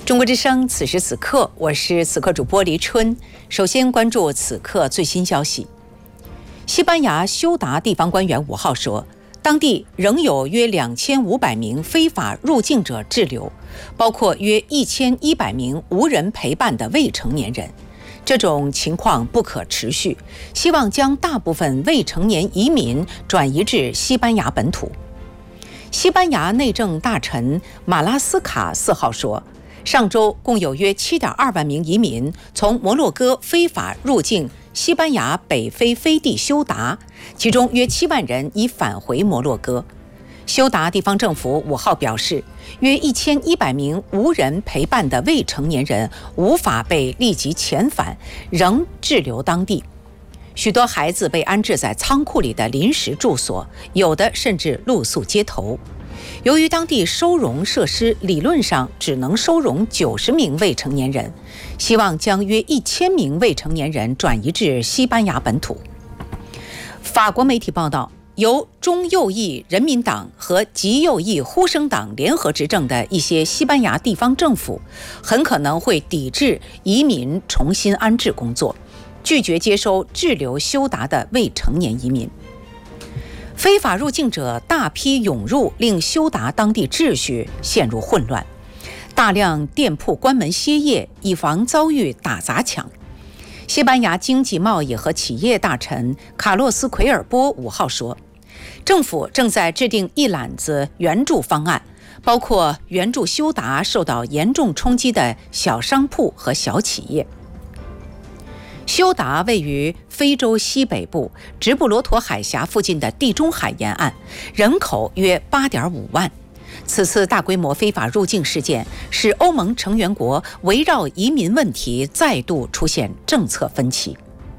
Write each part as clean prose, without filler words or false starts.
中国之声，此时此刻，我是此刻主播黎春。首先关注此刻最新消息。西班牙休达地方官员5号说，当地仍有约2500名非法入境者滞留，包括约1100名无人陪伴的未成年人。这种情况不可持续，希望将大部分未成年移民转移至西班牙本土。西班牙内政大臣马拉斯卡4号说，上周共有约7.2万名移民从摩洛哥非法入境西班牙北非飞地休达，其中约7万人已返回摩洛哥。休达地方政府5号表示，约1100名无人陪伴的未成年人无法被立即遣返，仍滞留当地。许多孩子被安置在仓库里的临时住所，有的甚至露宿街头。由于当地收容设施理论上只能收容90名未成年人，希望将约1000名未成年人转移至西班牙本土。法国媒体报道，由中右翼人民党和极右翼呼声党联合执政的一些西班牙地方政府很可能会抵制移民重新安置工作，拒绝接收滞留休达的未成年移民。非法入境者大批涌入，令休达当地秩序陷入混乱，大量店铺关门歇业，以防遭遇打砸抢。西班牙经济贸易和企业大臣卡洛斯·奎尔波5号说，政府正在制定一揽子援助方案，包括援助休达受到严重冲击的小商铺和小企业。休达位于非洲西北部直布罗陀海峡附近的地中海沿岸，人口约8.5万。此次大规模非法入境事件使欧盟成员国围绕移民问题再度出现政策分歧。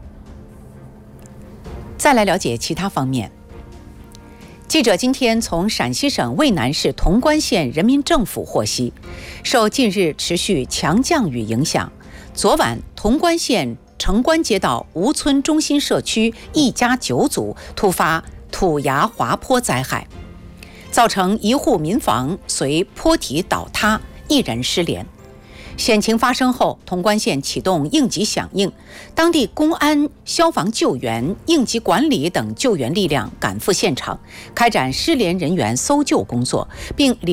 再来了解其他方面。记者今天从陕西省渭南市潼关县人民政府获悉，受近日持续强降雨影响，昨晚潼关县城关街道吴村中心社区一家9组突发土崖滑坡灾害，造成1户民房随坡体倒塌，1人失联。险情发生后，潼关县启动应急响应，当地公安、消防救援、应急管理等救援力量赶赴现场，开展失联人员搜救工作，并